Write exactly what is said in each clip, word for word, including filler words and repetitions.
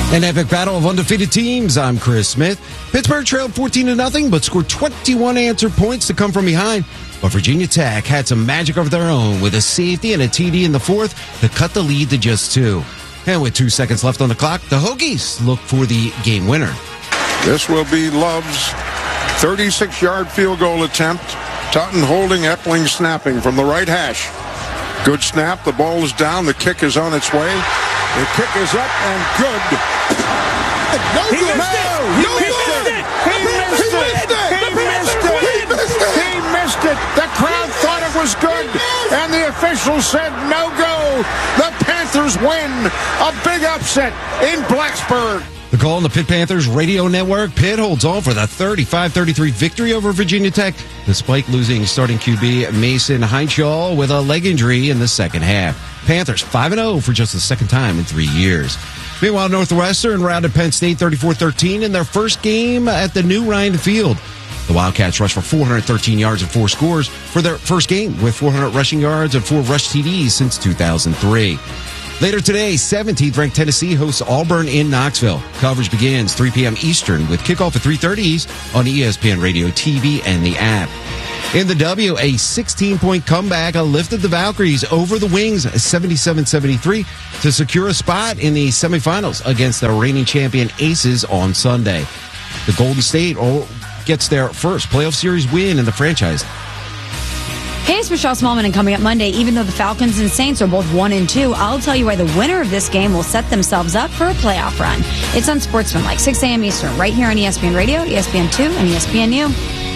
An epic battle of undefeated teams. I'm Chris Smith. Pittsburgh trailed fourteen to nothing, but scored twenty-one answered points to come from behind. But Virginia Tech had some magic of their own with a safety and a T D in the fourth to cut the lead to just two. And with two seconds left on the clock, the Hokies look for the game winner. This will be Love's thirty-six-yard field goal attempt. Tutton holding, Epling snapping from the right hash. Good snap. The ball is down. The kick is on its way. The kick is up and good. No he good. Missed it. No, he missed it. it. He missed it. He missed it. He missed it. He missed it. The crowd thought it was good, and the officials said no go. The Panthers win. A big upset in Blacksburg. The call on the Pitt Panthers radio network. Pitt holds on for the thirty-five thirty-three victory over Virginia Tech, despite losing starting Q B Mason Heinschel with a leg injury in the second half. Panthers five and oh for just the second time in three years. Meanwhile, Northwestern routed Penn State thirty-four thirteen in their first game at the new Ryan Field. The Wildcats rushed for four hundred thirteen yards and four scores for their first game, with four hundred rushing yards and four rush T Ds since two thousand three. Later today, seventeenth-ranked Tennessee hosts Auburn in Knoxville. Coverage begins three p.m. Eastern with kickoff at three thirty on E S P N Radio, T V, and the app. In the W, a sixteen-point comeback lifted the Valkyries over the Wings seventy-seven seventy-three to secure a spot in the semifinals against the reigning champion Aces on Sunday. The Golden State gets their first playoff series win in the franchise. Hey, it's Michelle Smallman, and coming up Monday, even though the Falcons and Saints are both one and two, I'll tell you why the winner of this game will set themselves up for a playoff run. It's on Sportsmanlike, six a.m. Eastern, right here on E S P N Radio, E S P N two, and E S P N U.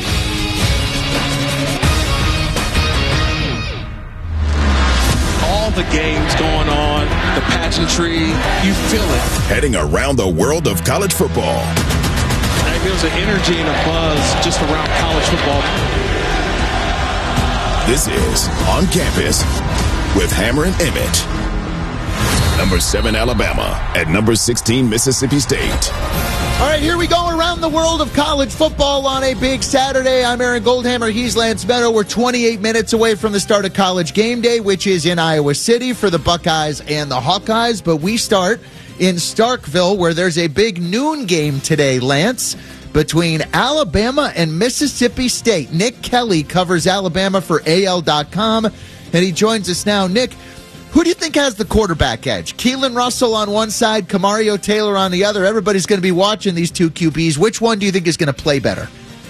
All the games going on, the pageantry, you feel it. Heading around the world of college football. And there's an energy and a buzz just around college football. This is On Campus with Hammer and Emmett. Number seven, Alabama, at number sixteen, Mississippi State. All right, here we go around the world of college football on a big Saturday. I'm Aaron Goldhammer. He's Lance Meadow. We're twenty-eight minutes away from the start of College Game Day, which is in Iowa City for the Buckeyes and the Hawkeyes. But we start in Starkville, where there's a big noon game today, Lance, between Alabama and Mississippi State. Nick Kelly covers Alabama for A L dot com, and he joins us now. Nick, who do you think has the quarterback edge? Keelan Russell on one side, Camario Taylor on the other. Everybody's going to be watching these two Q Bs. Which one do you think is going to play better?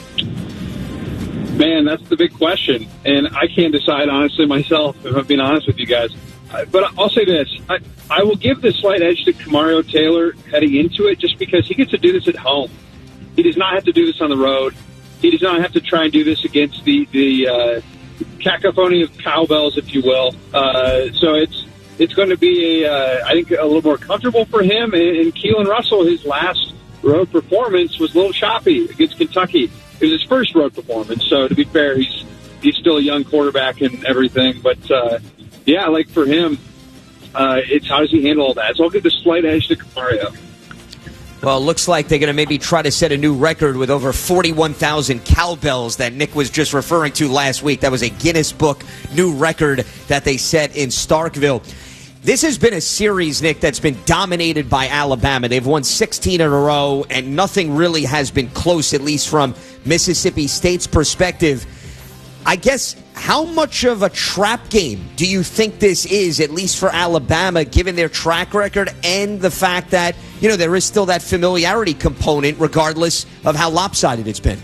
Man, that's the big question, and I can't decide, honestly, myself, if I'm being honest with you guys. But I'll say this. I, I will give the slight edge to Camario Taylor heading into it just because he gets to do this at home. He does not have to do this on the road. He does not have to try and do this against the the uh, cacophony of cowbells, if you will. Uh, so it's it's going to be, a, uh, I think, a little more comfortable for him. And, and Keelan Russell, his last road performance was a little choppy against Kentucky. It was his first road performance. So to be fair, he's he's still a young quarterback and everything. But uh, yeah, like for him, uh, it's how does he handle all that? So I'll give the slight edge to Camario. Well, it looks like they're going to maybe try to set a new record with over forty-one thousand cowbells that Nick was just referring to last week. That was a Guinness Book new record that they set in Starkville. This has been a series, Nick, that's been dominated by Alabama. They've won sixteen in a row, and nothing really has been close, at least from Mississippi State's perspective. I guess, how much of a trap game do you think this is, at least for Alabama, given their track record and the fact that, you know, there is still that familiarity component, regardless of how lopsided it's been?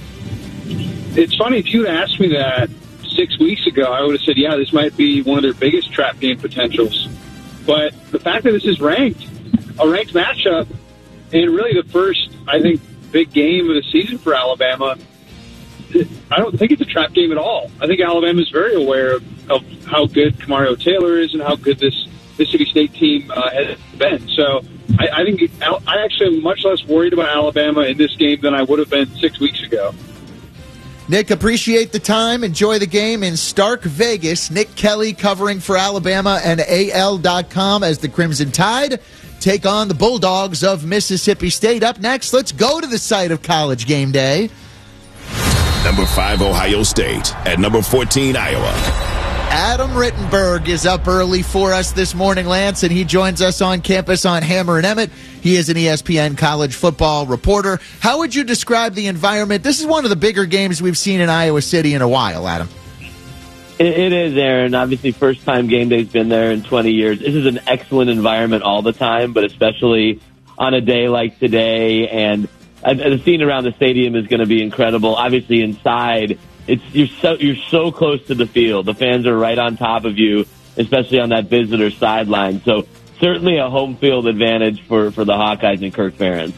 It's funny, if you had asked me that six weeks ago, I would have said, yeah, this might be one of their biggest trap game potentials. But the fact that this is ranked, a ranked matchup, and really the first, I think, big game of the season for Alabama, I don't think it's a trap game at all. I think Alabama is very aware of, of how good Camario Taylor is and how good this Mississippi State team uh, has been. So I, I think I actually am much less worried about Alabama in this game than I would have been six weeks ago. Nick, appreciate the time. Enjoy the game in Stark Vegas. Nick Kelly covering for Alabama and A L dot com as the Crimson Tide take on the Bulldogs of Mississippi State. Up next, let's go to the site of College Game Day. Number five, Ohio State. At number fourteen, Iowa. Adam Rittenberg is up early for us this morning, Lance, and he joins us on campus on Hammer and Emmett. He is an E S P N college football reporter. How would you describe the environment? This is one of the bigger games we've seen in Iowa City in a while, Adam. It, it is, Aaron. Obviously, first-time game day's been there in twenty years. This is an excellent environment all the time, but especially on a day like today. And uh, the scene around the stadium is going to be incredible. Obviously, inside, it's you're so you're so close to the field. The fans are right on top of you, especially on that visitor sideline. So certainly a home field advantage for, for the Hawkeyes and Kirk Ferentz.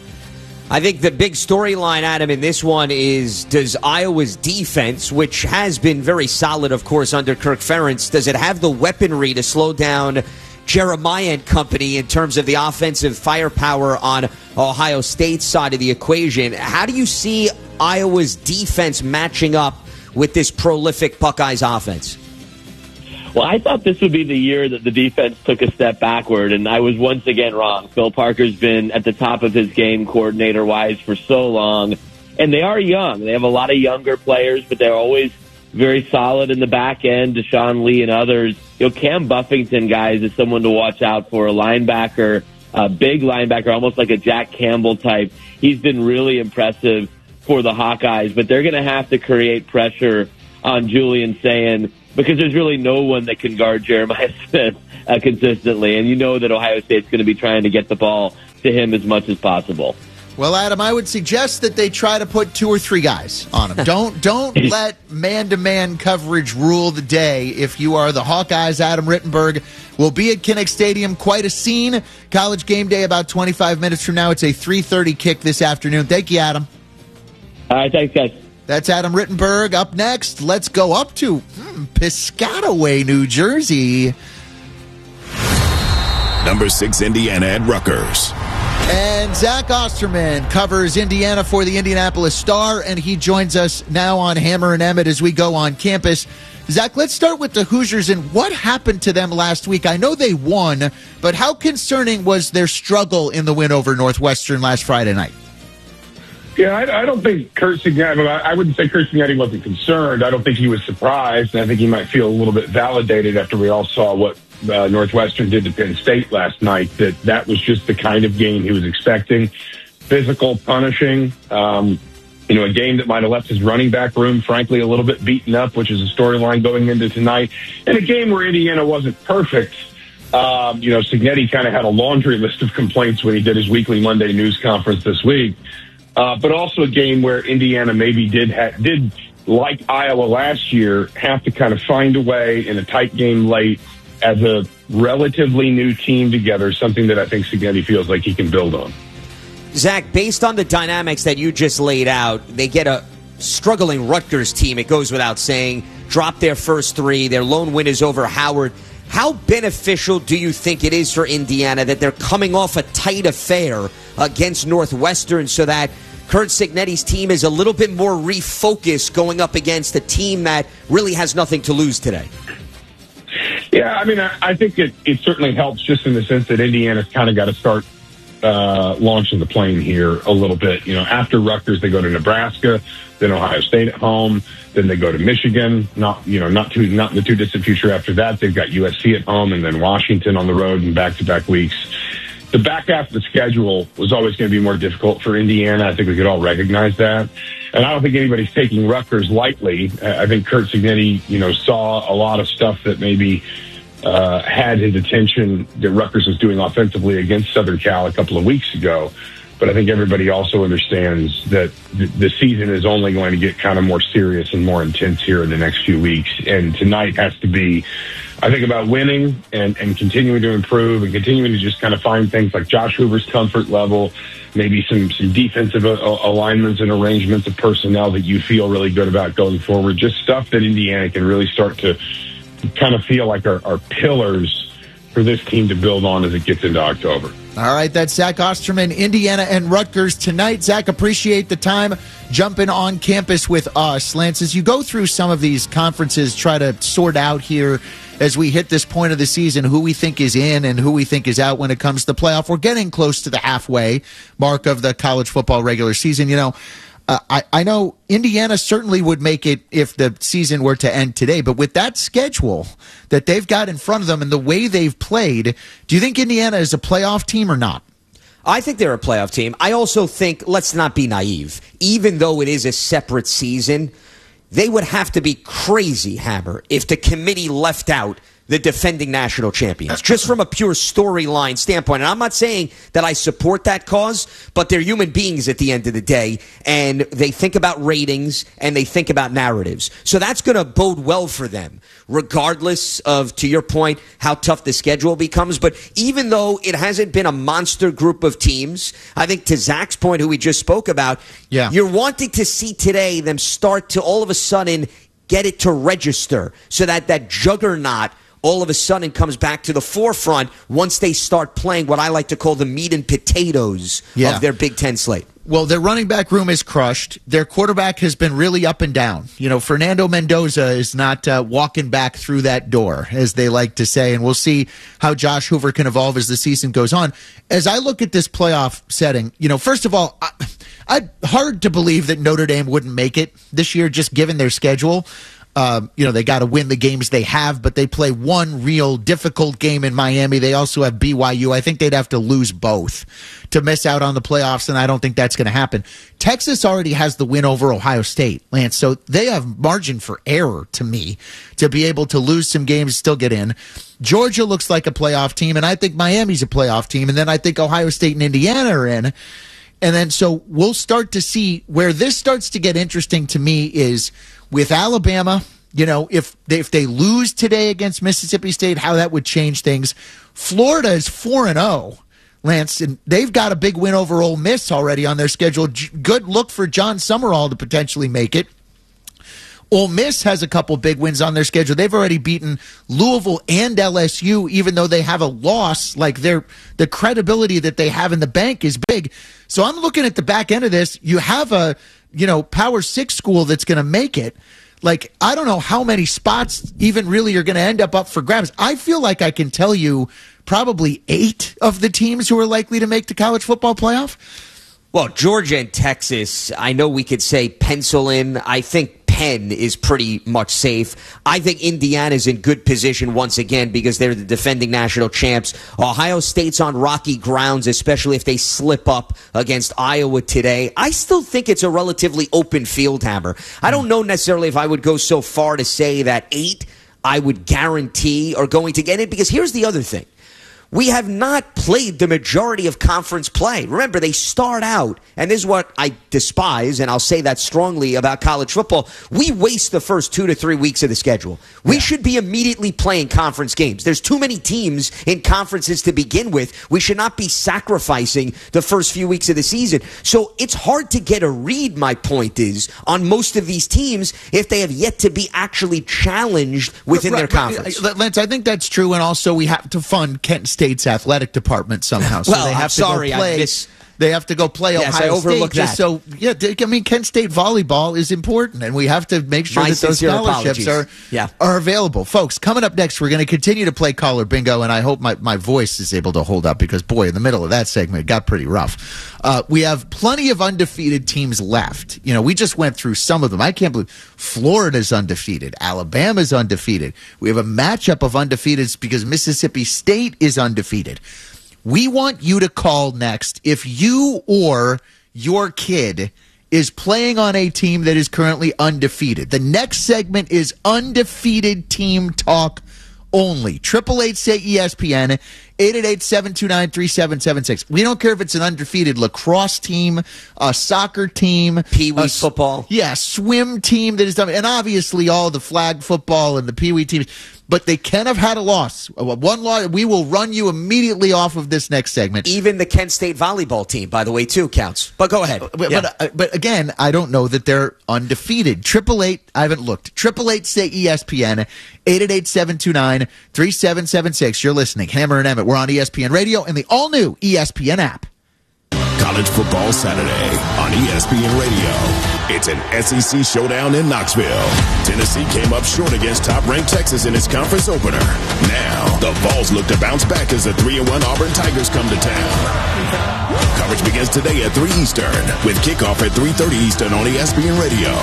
I think the big storyline, Adam, in this one is, does Iowa's defense, which has been very solid, of course, under Kirk Ferentz, does it have the weaponry to slow down Jeremiah and company in terms of the offensive firepower on Ohio State's side of the equation? How do you see Iowa's defense matching up with this prolific Buckeyes offense? Well, I thought this would be the year that the defense took a step backward, and I was once again wrong. Phil Parker's been at the top of his game coordinator-wise for so long, and they are young. They have a lot of younger players, but they're always very solid in the back end. Deshaun Lee and others. You know, Cam Buffington, guys, is someone to watch out for. A linebacker, a big linebacker, almost like a Jack Campbell type. He's been really impressive for the Hawkeyes, but they're going to have to create pressure on Julian Sayin, because there's really no one that can guard Jeremiah Smith uh, consistently. And you know that Ohio State's going to be trying to get the ball to him as much as possible. Well, Adam, I would suggest that they try to put two or three guys on him. Don't don't let man-to-man coverage rule the day. If you are the Hawkeyes, Adam Rittenberg will be at Kinnick Stadium. Quite a scene. College game day about twenty-five minutes from now. It's a three thirty kick this afternoon. Thank you, Adam. All right, thanks, guys. That's Adam Rittenberg. Up next, let's go up to hmm, Piscataway, New Jersey. Number six, Indiana at Rutgers. And Zach Osterman covers Indiana for the Indianapolis Star, and he joins us now on Hammer and Emmett as we go on campus. Zach, let's start with the Hoosiers and what happened to them last week. I know they won, but how concerning was their struggle in the win over Northwestern last Friday night? Yeah, I, I don't think Curt Cignetti, I wouldn't say Curt Cignetti wasn't concerned. I don't think he was surprised, and I think he might feel a little bit validated after we all saw what uh, Northwestern did to Penn State last night, that that was just the kind of game he was expecting. Physical, punishing, um, you know, a game that might have left his running back room, frankly, a little bit beaten up, which is a storyline going into tonight, and a game where Indiana wasn't perfect. Um, you know, Cignetti kind of had a laundry list of complaints when he did his weekly Monday news conference this week. Uh, but also a game where Indiana maybe did, ha- did like Iowa last year, have to kind of find a way in a tight game late as a relatively new team together, something that I think Cignetti feels like he can build on. Zach, based on the dynamics that you just laid out, they get a struggling Rutgers team, it goes without saying, drop their first three, their lone win is over Howard. How beneficial do you think it is for Indiana that they're coming off a tight affair against Northwestern so that Curt Cignetti's team is a little bit more refocused going up against a team that really has nothing to lose today? Yeah, I mean, I, I think it, it certainly helps just in the sense that Indiana's kind of got to start uh, launching the plane here a little bit. You know, after Rutgers, they go to Nebraska, then Ohio State at home, then they go to Michigan. Not, you know, not too, not in the too distant future after that. They've got U S C at home and then Washington on the road in back-to-back weeks. The back half of the schedule was always going to be more difficult for Indiana. I think we could all recognize that. And I don't think anybody's taking Rutgers lightly. I think Curt Cignetti, you know, saw a lot of stuff that maybe uh, had his attention that Rutgers was doing offensively against Southern Cal a couple of weeks ago. But I think everybody also understands that the season is only going to get kind of more serious and more intense here in the next few weeks. And tonight has to be, I think, about winning and, and continuing to improve and continuing to just kind of find things like Josh Hoover's comfort level, maybe some, some defensive uh, alignments and arrangements of personnel that you feel really good about going forward. Just stuff that Indiana can really start to kind of feel like are, are pillars for this team to build on as it gets into October. All right, that's Zach Osterman, Indiana and Rutgers tonight. Zach, appreciate the time jumping on campus with us. Lance, as you go through some of these conferences, try to sort out here as we hit this point of the season who we think is in and who we think is out when it comes to the playoff. We're getting close to the halfway mark of the college football regular season. You know, Uh, I, I know Indiana certainly would make it if the season were to end today, but with that schedule that they've got in front of them and the way they've played, do you think Indiana is a playoff team or not? I think they're a playoff team. I also think, let's not be naive, even though it is a separate season, they would have to be crazy, Hammer, if the committee left out the defending national champions, just from a pure storyline standpoint. And I'm not saying that I support that cause, but they're human beings at the end of the day, and they think about ratings and they think about narratives. So that's going to bode well for them, regardless of, to your point, how tough the schedule becomes. But even though it hasn't been a monster group of teams, I think to Zach's point, who we just spoke about, yeah. you're wanting to see today them start to all of a sudden get it to register so that that juggernaut all of a sudden comes back to the forefront once they start playing what I like to call the meat and potatoes yeah. of their Big Ten slate. Well, their running back room is crushed. Their quarterback has been really up and down. You know, Fernando Mendoza is not uh, walking back through that door, as they like to say, and we'll see how Josh Hoover can evolve as the season goes on. As I look at this playoff setting, you know, first of all, I, I hard to believe that Notre Dame wouldn't make it this year, just given their schedule. Um, you know, they got to win the games they have, but they play one real difficult game in Miami. They also have B Y U. I think they'd have to lose both to miss out on the playoffs, and I don't think that's going to happen. Texas already has the win over Ohio State, Lance, so they have margin for error to me to be able to lose some games, still get in. Georgia looks like a playoff team, and I think Miami's a playoff team, and then I think Ohio State and Indiana are in. And then so we'll start to see where this starts to get interesting to me is with Alabama, you know, if they, if they lose today against Mississippi State, how that would change things. Florida is four and oh, Lance, and they've got a big win over Ole Miss already on their schedule. Good look for John Summerall to potentially make it. Ole Miss has a couple big wins on their schedule. They've already beaten Louisville and L S U, even though they have a loss. Like their the credibility that they have in the bank is big. So I'm looking at the back end of this. You have a you know Power Six school that's going to make it. Like I don't know how many spots even really are going to end up up for grabs. I feel like I can tell you probably eight of the teams who are likely to make the college football playoff. Well, Georgia and Texas, I know we could say pencil in. I think Penn is pretty much safe. I think Indiana's in good position once again because they're the defending national champs. Ohio State's on rocky grounds, especially if they slip up against Iowa today. I still think it's a relatively open field, Hammer. I don't know necessarily if I would go so far to say that eight I would guarantee are going to get it, because here's the other thing. We have not played the majority of conference play. Remember, they start out, and this is what I despise, and I'll say that strongly about college football. We waste the first two to three weeks of the schedule. We yeah. should be immediately playing conference games. There's too many teams in conferences to begin with. We should not be sacrificing the first few weeks of the season. So it's hard to get a read, my point is, on most of these teams if they have yet to be actually challenged within right, their right, conference. Right. Lance, I think that's true, and also we have to fund Kent State State's athletic department somehow. So well, they have I'm to sorry, go play. I miss- They have to go play yes, Ohio I overlooked State. That. So, yeah, I mean, Kent State volleyball is important, and we have to make sure My that those scholarships are, yeah. are available. Folks, coming up next, we're going to continue to play caller bingo, and I hope my, my voice is able to hold up because, boy, in the middle of that segment, it got pretty rough. Uh, we have plenty of undefeated teams left. You know, we just went through some of them. I can't believe Florida's undefeated. Alabama's undefeated. We have a matchup of undefeateds because Mississippi State is undefeated. We want you to call next if you or your kid is playing on a team that is currently undefeated. The next segment is undefeated team talk only. Triple eight say E S P N, eight eight eight, seven two nine, three seven seven six. We don't care if it's an undefeated lacrosse team, a soccer team, Pee-wee a, football. Yeah, swim team that is done, and obviously all the flag football and the Pee-wee teams. But they can have had a loss. One loss. We will run you immediately off of this next segment. Even the Kent State volleyball team, by the way, too, counts. But go ahead. But, yeah. but, uh, but again, I don't know that they're undefeated. Triple eight. I haven't looked. Triple eight say E S P N. Eight eight eight seven two nine three seven seven six. You're listening. Hammer and Emmett. We're on E S P N Radio and the all new E S P N app. College Football Saturday on E S P N Radio. It's an S E C showdown in Knoxville. Tennessee came up short against top-ranked Texas in its conference opener. Now, the Vols look to bounce back as the three and one Auburn Tigers come to town. Coverage begins today at three Eastern with kickoff at three thirty Eastern on E S P N Radio.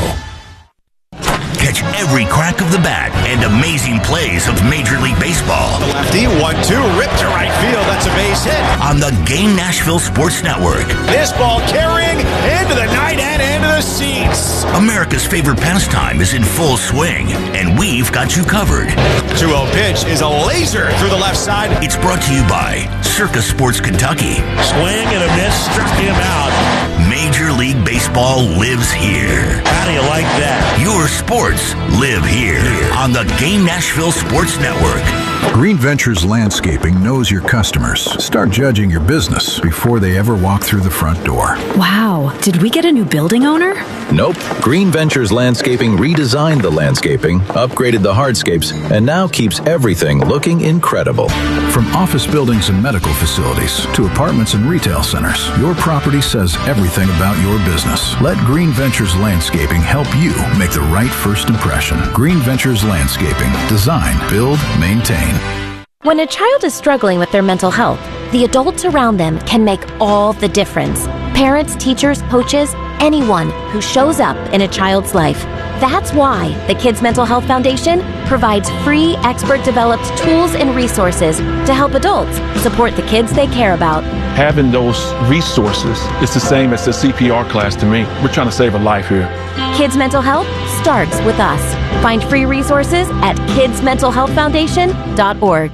Catch every crack of the bat and amazing plays of Major League Baseball. The lefty, one two, ripped to right field. That's a base hit. On the Game Nashville Sports Network. This ball carrying into the night and into the seats. America's favorite pastime is in full swing, and we've got you covered. two oh pitch is a laser through the left side. It's brought to you by Circus Sports Kentucky. Swing and a miss, struck him out. Major League Baseball lives here. How do you like that? Your sports live here on the Game Nashville Sports Network. Green Ventures Landscaping knows your customers. Start judging your business before they ever walk through the front door. Wow, did we get a new building owner? Nope. Green Ventures Landscaping redesigned the landscaping, upgraded the hardscapes, and now keeps everything looking incredible. From office buildings and medical facilities to apartments and retail centers, your property says everything about your business. Let Green Ventures Landscaping help you make the right first impression. Green Ventures Landscaping. Design, build, maintain. When a child is struggling with their mental health, the adults around them can make all the difference. Parents, teachers, coaches, anyone who shows up in a child's life. That's why the Kids Mental Health Foundation provides free, expert-developed tools and resources to help adults support the kids they care about. Having those resources is the same as the C P R class to me. We're trying to save a life here. Kids Mental Health starts with us. Find free resources at kids mental health foundation dot org.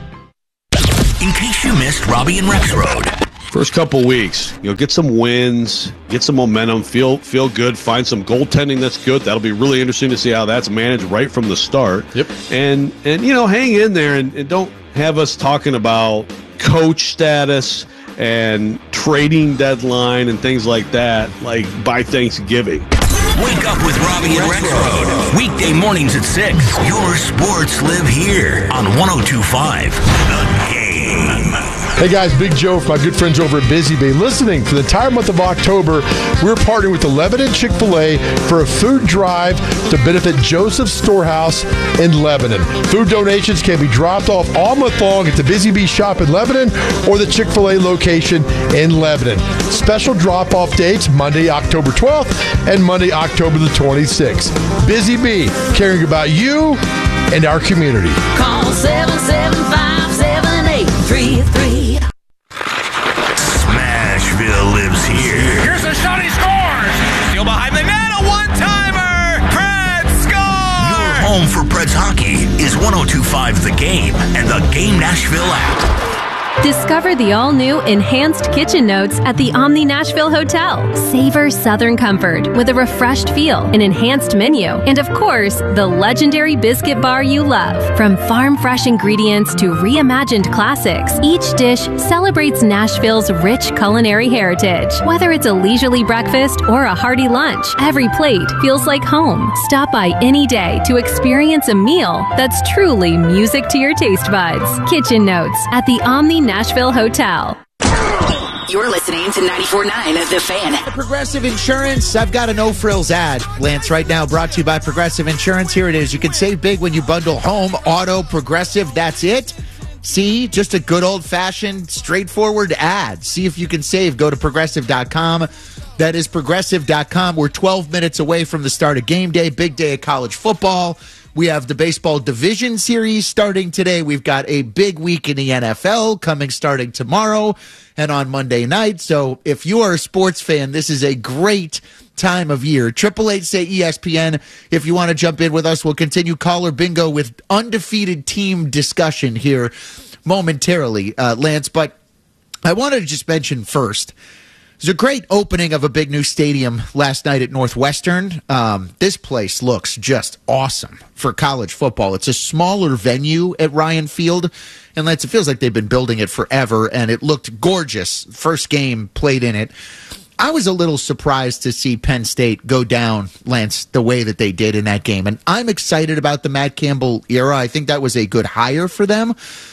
In case you missed Robbie and Rex Road. First couple weeks, you know, get some wins, get some momentum, feel feel good, find some goaltending that's good. That'll be really interesting to see how that's managed right from the start. Yep. And and you know, hang in there and, and don't have us talking about coach status and trading deadline and things like that, like by Thanksgiving. Wake up with Robbie and Rex Road. Weekday mornings at six. Your sports live here on one oh two point five The Game. Hey guys, Big Joe from my good friends over at Busy Bee. Listening for the entire month of October, we're partnering with the Lebanon Chick-fil-A for a food drive to benefit Joseph's Storehouse in Lebanon. Food donations can be dropped off all month long at the Busy Bee shop in Lebanon or the Chick-fil-A location in Lebanon. Special drop-off dates, Monday, October twelfth and Monday, October the twenty-sixth. Busy Bee, caring about you and our community. Call seven seven five, seven eight three three. Smashville lives here. Here's a shot, he scores! Still behind the net, a one-timer! Preds score! Your home for Preds hockey is one oh two point five The Game and the Game Nashville app. Discover the all-new Enhanced Kitchen Notes at the Omni Nashville Hotel. Savor Southern comfort with a refreshed feel, an enhanced menu, and of course, the legendary biscuit bar you love. From farm-fresh ingredients to reimagined classics, each dish celebrates Nashville's rich culinary heritage. Whether it's a leisurely breakfast or a hearty lunch, every plate feels like home. Stop by any day to experience a meal that's truly music to your taste buds. Kitchen Notes at the Omni Nashville Hotel. You're listening to ninety-four point nine The Fan. Progressive Insurance. I've got a no-frills ad, Lance, right now, brought to you by Progressive Insurance. Here it is. You can save big when you bundle home, auto, Progressive. That's it. See, just a good old-fashioned, straightforward ad. See if you can save. Go to progressive dot com. That is progressive dot com. We're twelve minutes away from the start of game day, big day of college football. We have the baseball division series starting today. We've got a big week in the N F L coming starting tomorrow and on Monday night. So if you are a sports fan, this is a great time of year. Triple eight say E S P N. If you want to jump in with us, we'll continue caller bingo with undefeated team discussion here momentarily, uh, Lance. But I wanted to just mention first, there's a great opening of a big new stadium last night at Northwestern. Um, this place looks just awesome for college football. It's a smaller venue at Ryan Field, and Lance, it feels like they've been building it forever, and it looked gorgeous. First game played in it. I was a little surprised to see Penn State go down, Lance, the way that they did in that game, and I'm excited about the Matt Campbell era. I think that was a good hire for them.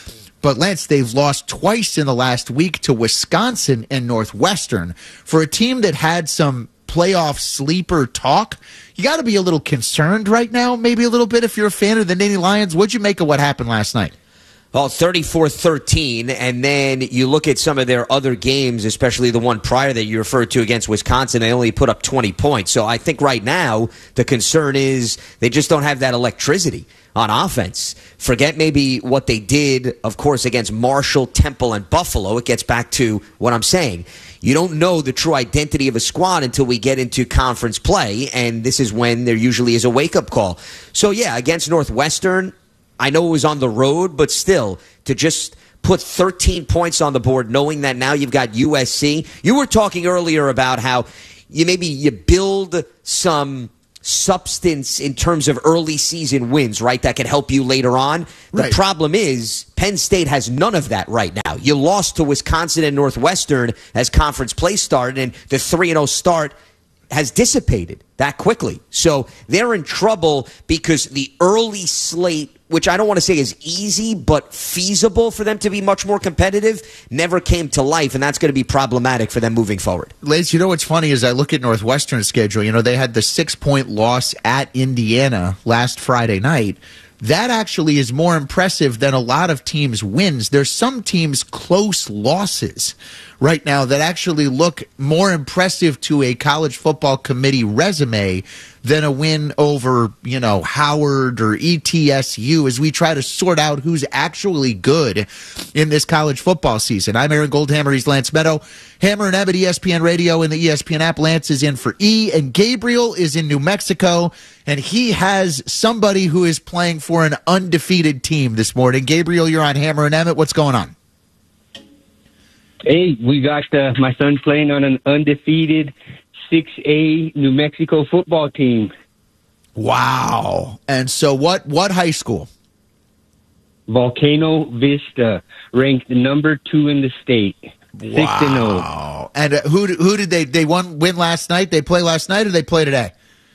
But, Lance, they've lost twice in the last week to Wisconsin and Northwestern. For a team that had some playoff sleeper talk, you got to be a little concerned right now, maybe a little bit if you're a fan of the Nittany Lions. What'd you make of what happened last night? Well, thirty-four thirteen, and then you look at some of their other games, especially the one prior that you referred to against Wisconsin, they only put up twenty points. So I think right now the concern is they just don't have that electricity on offense. Forget maybe what they did, of course, against Marshall, Temple, and Buffalo. It gets back to what I'm saying. You don't know the true identity of a squad until we get into conference play, and this is when there usually is a wake-up call. So, yeah, against Northwestern, I know it was on the road, but still, to just put thirteen points on the board, knowing that now you've got U S C. You were talking earlier about how you maybe you build some substance in terms of early season wins, right, that can help you later on. The Right. problem is Penn State has none of that right now. You lost to Wisconsin and Northwestern as conference play started, and the three and oh start has dissipated that quickly. So they're in trouble because the early slate, which I don't want to say is easy, but feasible for them to be much more competitive, never came to life, and that's going to be problematic for them moving forward. Lace, you know what's funny is I look at Northwestern's schedule. You know, they had the six-point loss at Indiana last Friday night. That actually is more impressive than a lot of teams' wins. There's some teams' close losses right now that actually look more impressive to a college football committee resume than a win over, you know, Howard or E T S U as we try to sort out who's actually good in this college football season. I'm Aaron Goldhammer. He's Lance Meadow. Hammer and Emmett, E S P N Radio and the E S P N app. Lance is in for E, and Gabriel is in New Mexico, and he has somebody who is playing for an undefeated team this morning. Gabriel, you're on Hammer and Emmett. What's going on? Hey, we got uh, my son playing on an undefeated six A New Mexico football team. Wow. And so what, what high school? Volcano Vista, ranked number two in the state. Six and oh. Wow. And uh, who who did they they won win last night? They play last night or they play today?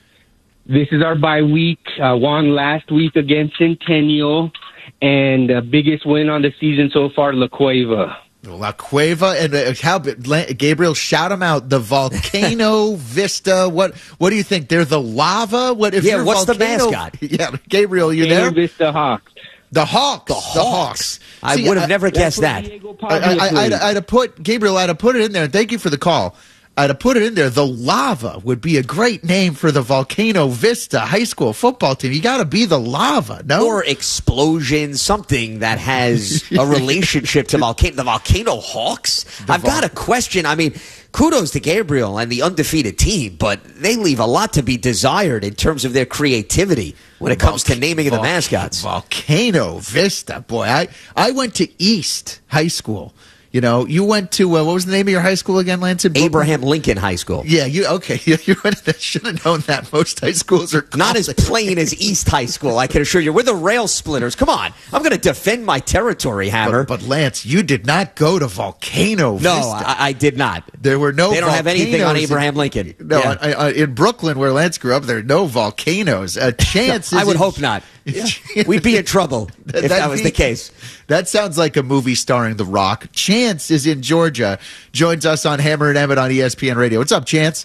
This is our bye week. Uh, won last week against Centennial, and uh, biggest win on the season so far, La Cueva. La Cueva and uh, how Gabriel, shout them out. The Volcano Vista. What what do you think? They're the lava. What if? Yeah, you're what's Volcano, the mascot? Yeah, Gabriel, you Volcano there? Vista Hawks. The Hawks. The The Hawks. Hawks. I See, would have I- never guessed that. I, I, I, I'd, I'd have put Gabriel. I'd have put it in there. And thank you for the call. I'd have put it in there. The Lava would be a great name for the Volcano Vista high school football team. You got to be the Lava, no? Or Explosion, something that has a relationship to volcano. The Volcano Hawks? The I've got a question. I mean, kudos to Gabriel and the undefeated team, but they leave a lot to be desired in terms of their creativity when it comes Volc- to naming of the Volc- mascots. Volcano Vista, boy. I, I went to East High School. You know, you went to, uh, what was the name of your high school again, Lance? In Brooklyn? Abraham Lincoln High School. Yeah, you okay. You, you went, should have known that. Most high schools are Not as plain as East High School, I can assure you. We're the rail splitters. Come on. I'm going to defend my territory, Hammer. But, but Lance, you did not go to Volcano Vista. No, I, I did not. There were no They don't have anything on volcanoes Abraham in, Lincoln. No, Yeah. I, I, in Brooklyn, where Lance grew up, there are no volcanoes. A chance I is would in- hope not. We'd be in trouble if that was the case. That sounds like a movie starring The Rock. Chance is in Georgia. Joins us on Hammer and Emmett on E S P N Radio. What's up, Chance?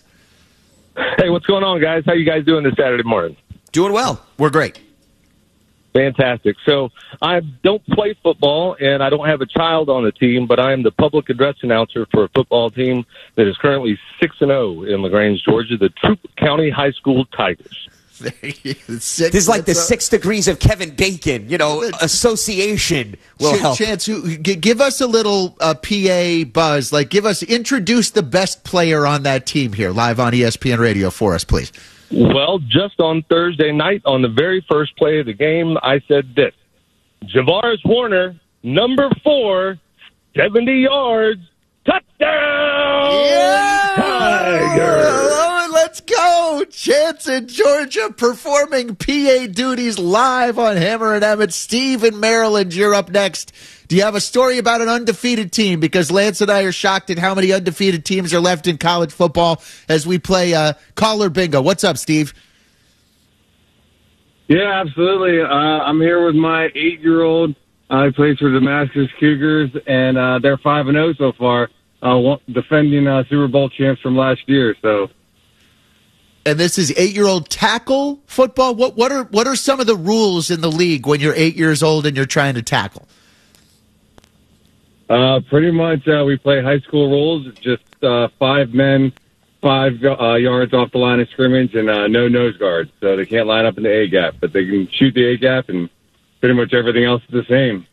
Hey, what's going on, guys? How you guys doing this Saturday morning? Doing well. We're great. Fantastic. So I don't play football, and I don't have a child on the team, but I am the public address announcer for a football team that is currently six and zero in LaGrange, Georgia, the Troup County High School Tigers. This is like the That's a- six degrees of Kevin Bacon. You know, association will Ch- help. Chance, who, g- give us a little uh, P A buzz. Like, give us, introduce the best player on that team here, live on E S P N Radio for us, please. Well, just on Thursday night, on the very first play of the game, I said this: Javaris Warner, number four, seventy yards, touchdown, Tigers! Oh, let's go! Chance in Georgia performing P A duties live on Hammer and Emmett. Steve in Maryland, you're up next. Do you have a story about an undefeated team? Because Lance and I are shocked at how many undefeated teams are left in college football as we play uh, caller bingo. What's up, Steve? Yeah, absolutely. Uh, I'm here with my eight-year-old. Uh, I play for the Damascus Cougars, and uh, they're five and zero so far, uh, defending uh, Super Bowl champs from last year. So, and this is eight-year-old tackle football. What what are what are some of the rules in the league when you're eight years old and you're trying to tackle? Uh, pretty much, uh, we play high school rules. Just uh, five men, five uh, yards off the line of scrimmage, and uh, no nose guards. So they can't line up in the A gap, but they can shoot the A gap, and pretty much everything else is the same.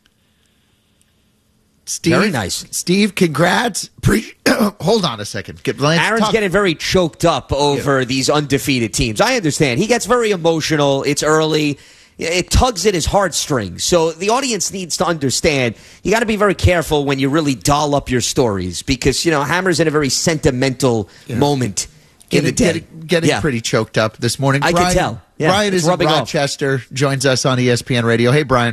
Steve, very nice. Steve, congrats. Pre- Hold on a second. Get Lance Aaron's talk- getting very choked up over yeah. these undefeated teams. I understand. He gets very emotional. It's early. It tugs at his heartstrings. So the audience needs to understand you got to be very careful when you really doll up your stories because, you know, Hammer's in a very sentimental yeah. moment in getting, the day. Getting, getting yeah. pretty choked up this morning. I Brian, can tell. Yeah, Brian is in Rochester, off. joins us on E S P N Radio. Hey, Brian.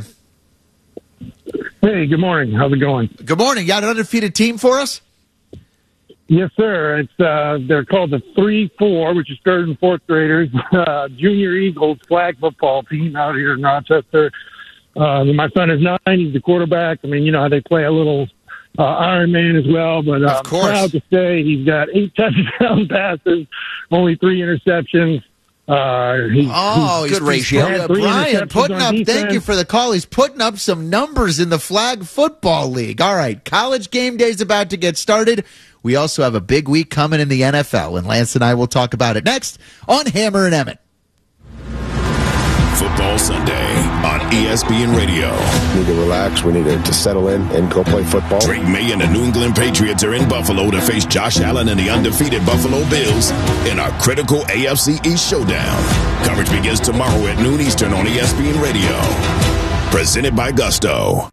Hey, good morning. How's it going? Good morning. You got an undefeated team for us? Yes, sir. It's uh, they're called the three four, which is third and fourth graders, uh, Junior Eagles flag football team out here in Rochester. Uh, my son is nine. He's the quarterback. I mean, you know how they play a little uh, Iron Man as well. But uh, I'm proud to say he's got eight touchdown passes, only three interceptions. Uh, he, oh, he's good ratio. Yeah, Brian, putting up, thank you for the call. He's putting up some numbers in the flag football league. All right, college game day is about to get started. We also have a big week coming in the N F L, and Lance and I will talk about it next on Hammer and Emmett. Football Sunday on E S P N Radio. We need to relax. We need to, to settle in and go play football. Drake May and the New England Patriots are in Buffalo to face Josh Allen and the undefeated Buffalo Bills in our critical A F C East showdown. Coverage begins tomorrow at noon Eastern on E S P N Radio. Presented by Gusto.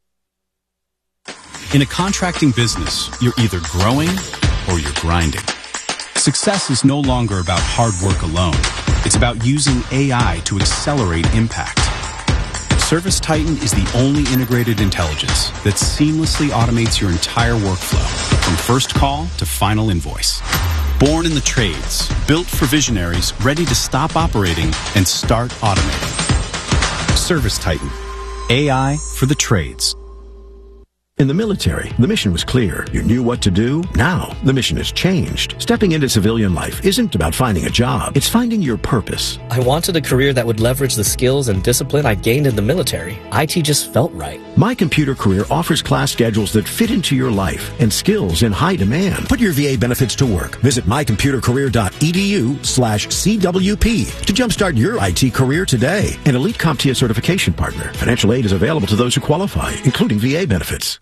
In a contracting business, you're either growing or you're grinding. Success is no longer about hard work alone. It's about using A I to accelerate impact. Service Titan is the only integrated intelligence that seamlessly automates your entire workflow, from first call to final invoice. Born in the trades, built for visionaries ready to stop operating and start automating. Service Titan. A I for the trades. In the military, the mission was clear. You knew what to do. Now, the mission has changed. Stepping into civilian life isn't about finding a job. It's finding your purpose. I wanted a career that would leverage the skills and discipline I gained in the military. I T just felt right. My Computer Career offers class schedules that fit into your life and skills in high demand. Put your V A benefits to work. Visit mycomputercareer.edu slash CWP to jumpstart your I T career today. An Elite CompTIA certification partner. Financial aid is available to those who qualify, including V A benefits.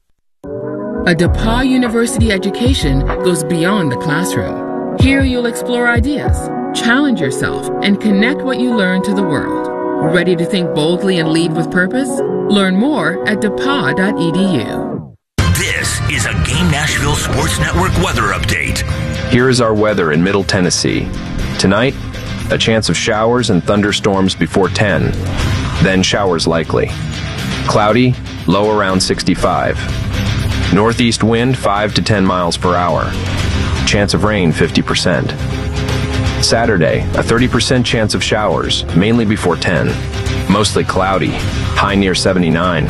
A DePauw University education goes beyond the classroom. Here you'll explore ideas, challenge yourself, and connect what you learn to the world. Ready to think boldly and lead with purpose? Learn more at depaw dot e d u. This is a Game Nashville Sports Network weather update. Here is our weather in Middle Tennessee. Tonight, a chance of showers and thunderstorms before ten. Then showers likely. Cloudy, low around sixty-five. Northeast wind five to ten miles per hour. Chance of rain fifty percent. Saturday, a thirty percent chance of showers, mainly before ten. Mostly cloudy, high near seventy-nine.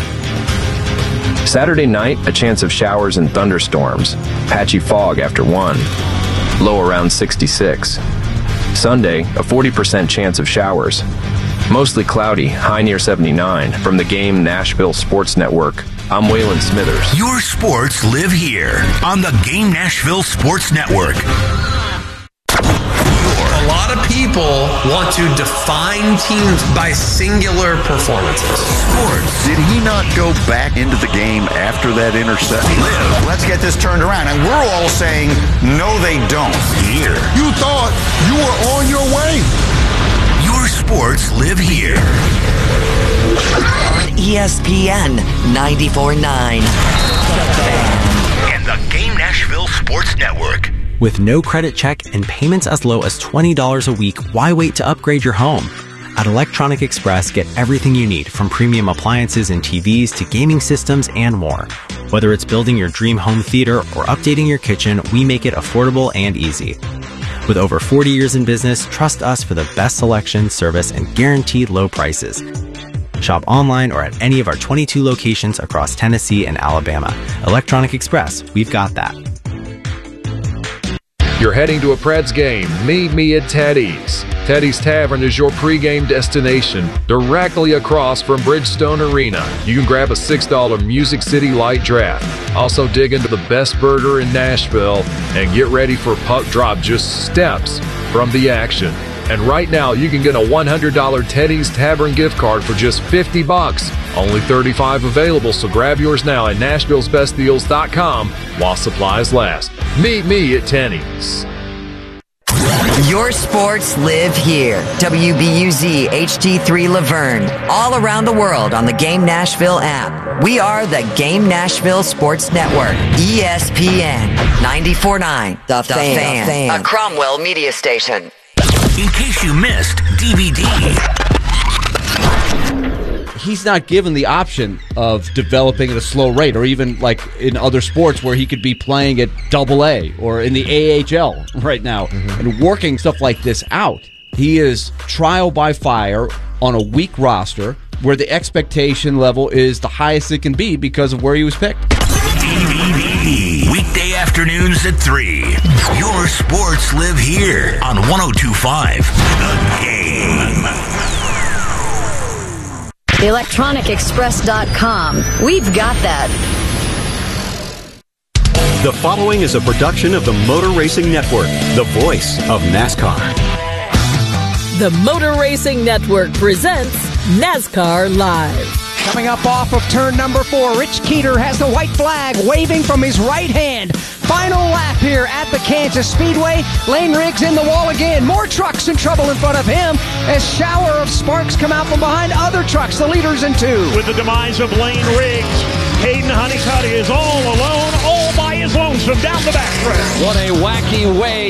Saturday night, a chance of showers and thunderstorms, patchy fog after one. Low around sixty-six. Sunday, a forty percent chance of showers. Mostly cloudy, high near seventy-nine. From the Game Nashville Sports Network, I'm Waylon Smithers. Your sports live here on the Game Nashville Sports Network. A lot of people want to define teams by singular performances. Sports. Did he not go back into the game after that interception? Live. Let's get this turned around. And we're all saying, no, they don't. Here. You thought you were on your way. Your sports live here. On E S P N ninety-four point nine. And the Game Nashville Sports Network. With no credit check and payments as low as twenty dollars a week, why wait to upgrade your home? At Electronic Express, get everything you need, from premium appliances and T Vs to gaming systems and more. Whether it's building your dream home theater or updating your kitchen, we make it affordable and easy. With over forty years in business, trust us for the best selection, service, and guaranteed low prices. Shop online or at any of our twenty-two locations across Tennessee and Alabama. Electronic Express, we've got that. You're heading to a Preds game. Meet me at Teddy's. Teddy's Tavern is your pregame destination, directly across from Bridgestone Arena. You can grab a six dollar Music City Light Draft. Also dig into the best burger in Nashville and get ready for puck drop just steps from the action. And right now, you can get a one hundred dollar Teddy's Tavern gift card for just fifty bucks. Only thirty-five available, so grab yours now at Nashville's Best Deals dot com while supplies last. Meet me at Teddy's. Your sports live here. W B U Z H D three Laverne. All around the world on the Game Nashville app. We are the Game Nashville Sports Network. E S P N ninety-four point nine. The, the fan. fan. A Cromwell media station. In case you missed D V D. He's not given the option of developing at a slow rate, or even like in other sports where he could be playing at double A or in the A H L right now mm-hmm. and working stuff like this out. He is trial by fire on a weak roster where the expectation level is the highest it can be because of where he was picked. D V D. Weekday afternoons at three. Your sports live here on one oh two point five The Game. electronic express dot com. We've got that. The following is a production of the Motor Racing Network, the voice of NASCAR. The Motor Racing Network presents NASCAR Live. Coming up off of turn number four, Rich Keeter has the white flag waving from his right hand. Final lap here at the Kansas Speedway. Lane Riggs in the wall again. More trucks in trouble in front of him as shower of sparks come out from behind other trucks. The leaders in two. With the demise of Lane Riggs, Hayden Honeycutt is all alone, all by his lonesome down the backstretch. What a wacky way